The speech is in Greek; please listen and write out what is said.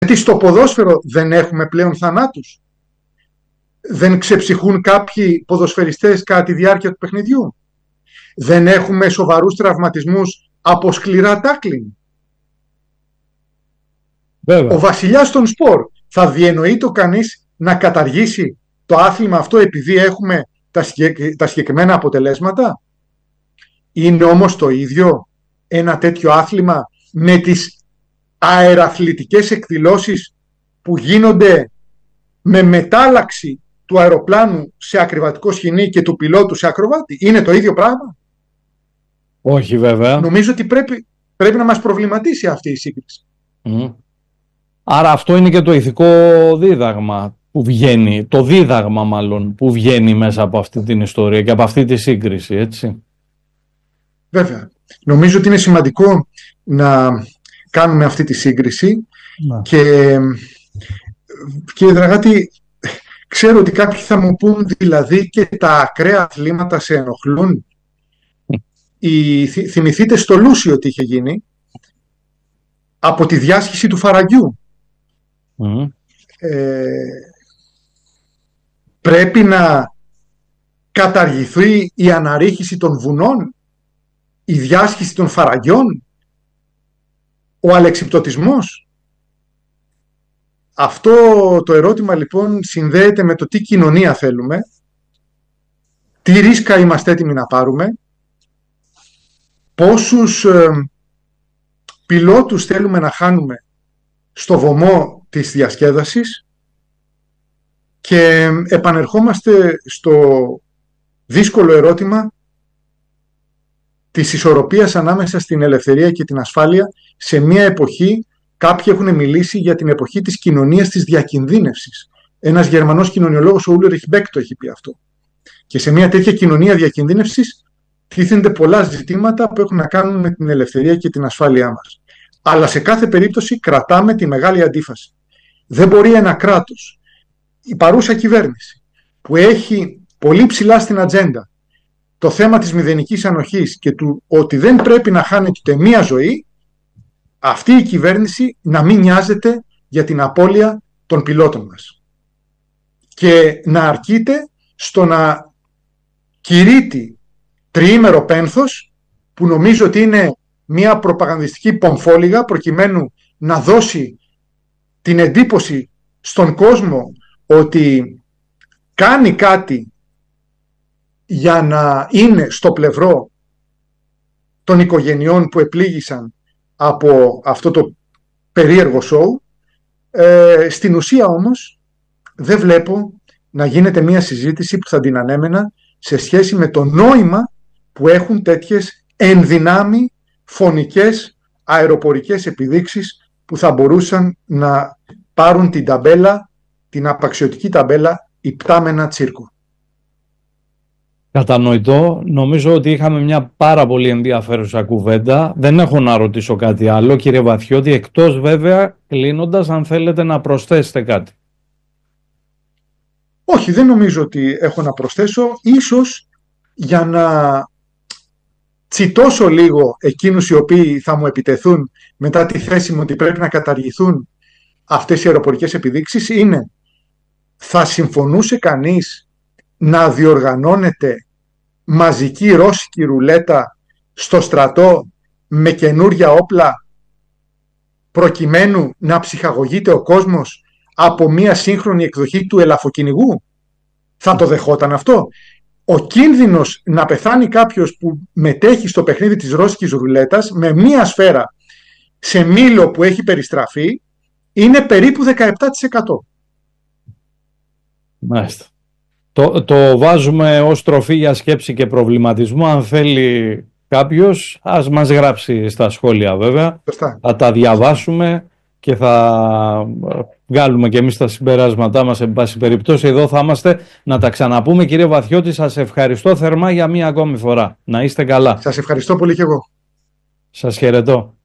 Γιατί στο ποδόσφαιρο δεν έχουμε πλέον θανάτους? Δεν ξεψυχούν κάποιοι ποδοσφαιριστές κατά τη διάρκεια του παιχνιδιού? Δεν έχουμε σοβαρούς τραυματισμούς από σκληρά τάκλινγκ? Ο βασιλιάς των σπορ θα διενοεί το κανείς να καταργήσει το άθλημα αυτό επειδή έχουμε τα συγκεκριμένα αποτελέσματα? Είναι όμως το ίδιο ένα τέτοιο άθλημα με τις αεραθλητικές εκδηλώσεις που γίνονται με μετάλλαξη του αεροπλάνου σε ακριβατικό σχοινί και του πιλότου σε ακροβάτη? Είναι το ίδιο πράγμα? Όχι βέβαια. Νομίζω ότι πρέπει να μας προβληματίσει αυτή η σύγκριση. Άρα αυτό είναι και το ηθικό δίδαγμα που βγαίνει, το δίδαγμα μάλλον που βγαίνει μέσα από αυτή την ιστορία και από αυτή τη σύγκριση, έτσι. Βέβαια. Νομίζω ότι είναι σημαντικό να κάνουμε αυτή τη σύγκριση και κύριε Δραγάτη, ξέρω ότι κάποιοι θα μου πούν δηλαδή και τα ακραία αθλήματα σε ενοχλούν. Θυμηθείτε στο Λούσιο τι είχε γίνει από τη διάσχιση του Φαραγγιού. Πρέπει να καταργηθεί η αναρρίχηση των βουνών, η διάσχιση των φαραγγιών, ο αλεξιπτωτισμός? Αυτό το ερώτημα λοιπόν συνδέεται με το τι κοινωνία θέλουμε, τι ρίσκα είμαστε έτοιμοι να πάρουμε, πόσους πιλότους θέλουμε να χάνουμε στο βωμό της διασκέδασης, και επανερχόμαστε στο δύσκολο ερώτημα της ισορροπίας ανάμεσα στην ελευθερία και την ασφάλεια σε μια εποχή, κάποιοι έχουν μιλήσει για την εποχή της κοινωνίας της διακινδύνευσης. Ένας Γερμανός κοινωνιολόγος, ο Ούλριχ Μπέκ, το έχει πει αυτό. Και σε μια τέτοια κοινωνία διακινδύνευσης τίθενται πολλά ζητήματα που έχουν να κάνουν με την ελευθερία και την ασφάλειά μας. Αλλά σε κάθε περίπτωση κρατάμε τη μεγάλη αντίφαση. Δεν μπορεί ένα κράτος, η παρούσα κυβέρνηση, που έχει πολύ ψηλά στην ατζέντα το θέμα της μηδενικής ανοχής και του ότι δεν πρέπει να χάνεται μία ζωή, αυτή η κυβέρνηση να μην νοιάζεται για την απώλεια των πιλότων μας και να αρκείται στο να κηρύττει τριήμερο πένθος, που νομίζω ότι είναι μια προπαγανδιστική πομφόλιγα προκειμένου να δώσει την εντύπωση στον κόσμο ότι κάνει κάτι για να είναι στο πλευρό των οικογενειών που επλήγησαν από αυτό το περίεργο σοου. Στην ουσία όμως δεν βλέπω να γίνεται μια συζήτηση που θα την ανέμενα σε σχέση με το νόημα που έχουν τέτοιες ενδυνάμει φωνικές αεροπορικές επιδείξεις που θα μπορούσαν να πάρουν την ταμπέλα, την απαξιωτική ταμπέλα υπτάμενα τσίρκο. Κατανοητό. Νομίζω ότι είχαμε μια πάρα πολύ ενδιαφέρουσα κουβέντα. Δεν έχω να ρωτήσω κάτι άλλο, κύριε Βαθιώτη, εκτός βέβαια, κλείνοντας, αν θέλετε να προσθέσετε κάτι. Όχι, δεν νομίζω ότι έχω να προσθέσω. Ίσως για να τσιτώσω λίγο εκείνους οι οποίοι θα μου επιτεθούν μετά τη θέση μου ότι πρέπει να καταργηθούν αυτές οι αεροπορικές επιδείξεις, είναι: θα συμφωνούσε κανείς να διοργανώνεται μαζική ρώσικη ρουλέτα στο στρατό με καινούρια όπλα προκειμένου να ψυχαγωγείται ο κόσμος από μια σύγχρονη εκδοχή του ελαφοκυνηγού? Θα το δεχόταν αυτό? Ο κίνδυνος να πεθάνει κάποιος που μετέχει στο παιχνίδι της ρώσικης ρουλέτας με μία σφαίρα σε μήλο που έχει περιστραφεί είναι περίπου 17%. Μάλιστα. Το βάζουμε ως τροφή για σκέψη και προβληματισμό. Αν θέλει κάποιος, ας μας γράψει στα σχόλια βέβαια. Θα τα διαβάσουμε και θα βγάλουμε και εμείς τα συμπεράσματά μας. Εν πάση περιπτώσει, εδώ θα είμαστε να τα ξαναπούμε. Κύριε Βαθιώτη, σας ευχαριστώ θερμά για μία ακόμη φορά. Να είστε καλά. Σας ευχαριστώ πολύ και εγώ. Σας χαιρετώ.